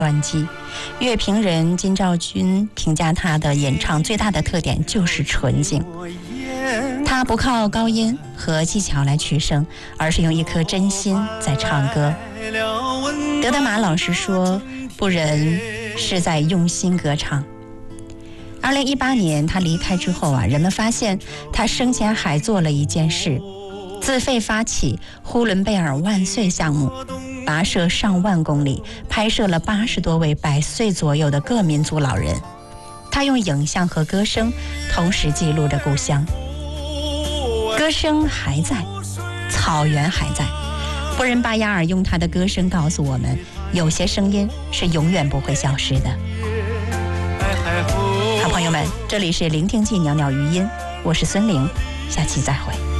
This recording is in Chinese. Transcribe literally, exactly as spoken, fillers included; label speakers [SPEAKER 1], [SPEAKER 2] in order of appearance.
[SPEAKER 1] 专辑。乐评人金兆军评价他的演唱最大的特点就是纯净，他不靠高音和技巧来取胜，而是用一颗真心在唱歌。德德玛老师说，不仁是在用心歌唱。二零一八年他离开之后啊，人们发现他生前还做了一件事，自费发起呼伦贝尔万岁项目，跋涉上万公里，拍摄了八十多位百岁左右的各民族老人。他用影像和歌声同时记录着故乡。歌声还在，草原还在。布仁巴雅尔用他的歌声告诉我们，有些声音是永远不会消失的。好朋友们，这里是聆听记袅袅余音，我是孙玲，下期再会。